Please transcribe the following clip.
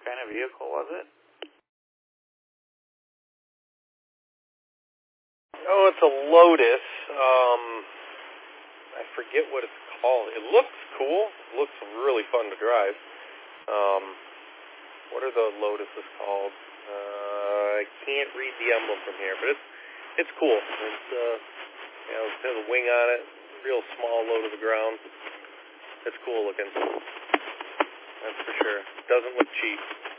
What kind of vehicle was it? Oh, it's a Lotus. I forget what it's called. It looks cool. It looks really fun to drive. What are the Lotuses called? I can't read the emblem from here, but it's cool. It's it has a wing on it, real small, low to the ground. It's cool looking. That's for sure. Doesn't look cheap.